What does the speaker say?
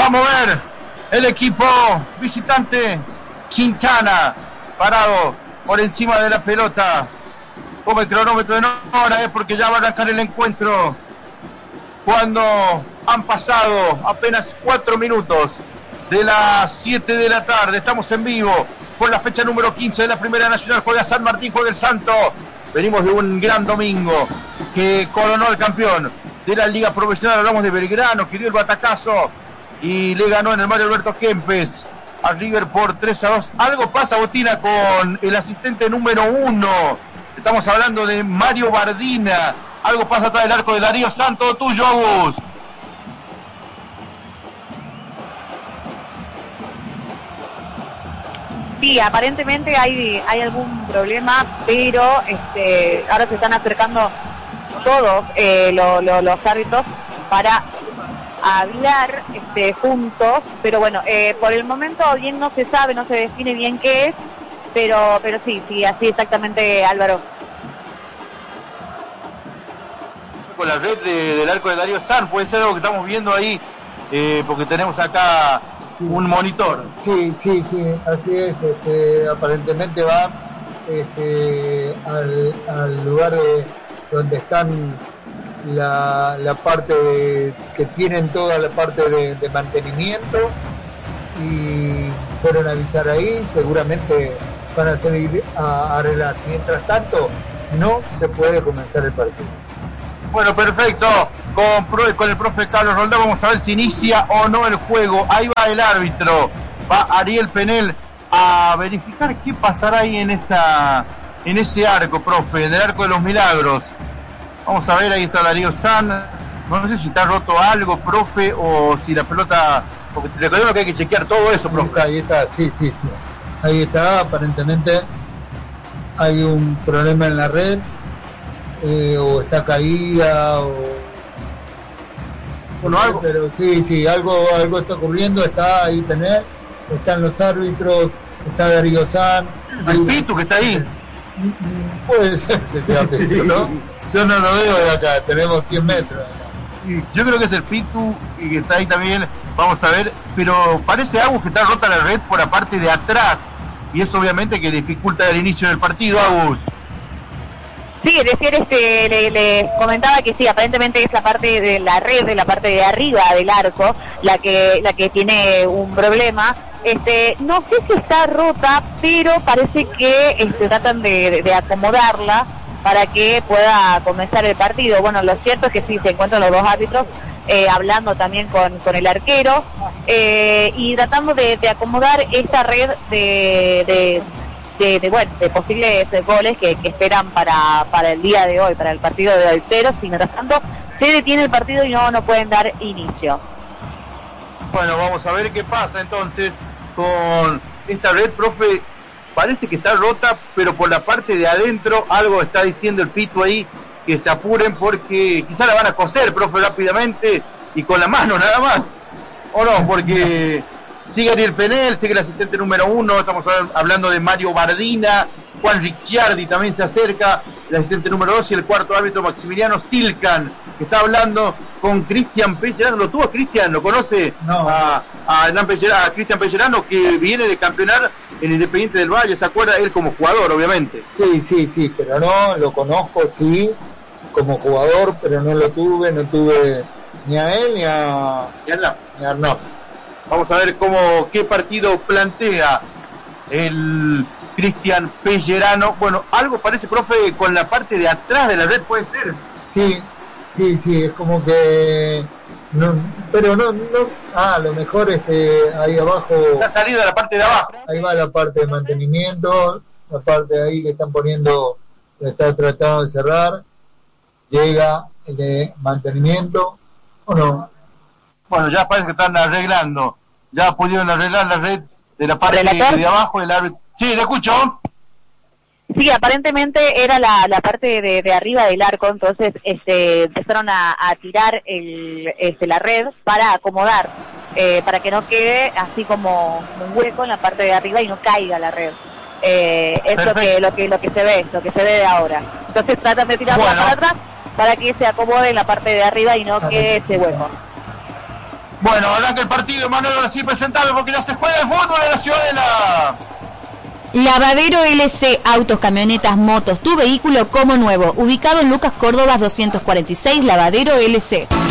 va a mover el equipo visitante. Quintana, parado por encima de la pelota. Como el cronómetro en hora, porque ya va a arrancar el encuentro. Cuando han pasado apenas 4 minutos de las 7 de la tarde. Estamos en vivo por la fecha número 15 de la Primera Nacional. Juega San Martín, juega el Santo. Venimos de un gran domingo que coronó al campeón de la Liga Profesional. Hablamos de Belgrano, que dio el batacazo y le ganó en el Mario Alberto Kempes a River por 3-2. Algo pasa, Botina, con el asistente número 1. Estamos hablando de Mario Bardina. Algo pasa atrás del arco de Darío Santo. Tuyo, Agus. Sí, aparentemente hay algún problema, pero ahora se están acercando todos los árbitros para hablar juntos, pero bueno, por el momento bien no se sabe, no se define bien qué es, pero sí, así exactamente, Álvaro. Con la red del arco de Darío San, puede ser algo que estamos viendo ahí, porque tenemos acá un monitor. Sí, así es. Aparentemente va al lugar donde están la parte que tienen toda la parte de mantenimiento, y fueron a avisar ahí. Seguramente van a salir a arreglar. Mientras tanto, no se puede comenzar el partido. Bueno, perfecto. Con el profe Carlos Roldán vamos a ver si inicia o no el juego. Ahí va el árbitro, va Ariel Penel a verificar qué pasará ahí en ese arco, profe, en el arco de los milagros. Vamos a ver, ahí está Darío San. No sé si está roto algo, profe, o si la pelota, porque recordemos que hay que chequear todo eso, profe. Ahí está, sí. Ahí está, aparentemente hay un problema en la red, o está caída, o bueno, algo. Pero sí, algo está ocurriendo. Está ahí Penel, están los árbitros, está Darío San. El Pitu que está ahí. Puede ser que sea Pitu, ¿no? Yo no lo veo de acá, tenemos 100 metros. Yo creo que es el Pitu y que está ahí también, vamos a ver, pero parece algo que está rota la red por la parte de atrás, y eso obviamente que dificulta el inicio del partido, Agus. Sí, recién le comentaba que sí, aparentemente es la parte de la red, de la parte de arriba del arco, la que tiene un problema. No sé si está rota, pero parece que tratan de acomodarla para que pueda comenzar el partido. Bueno, lo cierto es que sí, se encuentran los dos árbitros hablando también con el arquero, y tratando de acomodar esta red de posibles goles que esperan para el día de hoy, para el partido de hoy. Pero si mientras tanto se detiene el partido y no pueden dar inicio. Bueno, vamos a ver qué pasa entonces con esta red, profe. Parece que está rota, pero por la parte de adentro algo está diciendo el Pitu ahí, que se apuren porque quizá la van a coser, profe, rápidamente y con la mano nada más. ¿O no? Porque sigue Ariel Penel, sigue el asistente número 1, estamos hablando de Mario Bardina, Juan Ricciardi también se acerca, el asistente número 2, y el cuarto árbitro Maximiliano Silcan, que está hablando con Cristian Pellerano. ¿Lo tuvo Cristian? ¿Lo conoce? No. A Cristian Pellerano, que viene de campeonar en Independiente del Valle, ¿se acuerda? Él como jugador, obviamente. Sí, pero no, lo conozco, sí, como jugador, pero no tuve ni a él ni a Arnau. Vamos a ver qué partido plantea el Cristian Pellerano. Bueno, algo parece, profe, con la parte de atrás de la red, ¿puede ser? Sí, es como que no, pero no, a lo mejor ahí abajo está salido de la parte de abajo. Ahí va la parte de mantenimiento, la parte de ahí que están poniendo, que está tratando de cerrar, llega el de mantenimiento, ¿o no? Bueno, ya parece que están arreglando, ya pudieron arreglar la red de la parte de abajo del árbitro. Sí, ¿le escucho? Sí, aparentemente era la parte de arriba del arco, entonces empezaron a tirar la red para acomodar, para que no quede así como un hueco en la parte de arriba y no caiga la red. Es lo que se ve de ahora. Entonces tratan de tirarla para atrás para que se acomode en la parte de arriba y no quede ese hueco. Bueno, arranca el partido, Manuel, ahora sí presentable porque ya se juega el fútbol en la Ciudadela. Lavadero LC, autos, camionetas, motos, tu vehículo como nuevo. Ubicado en Lucas Córdoba 246, Lavadero LC.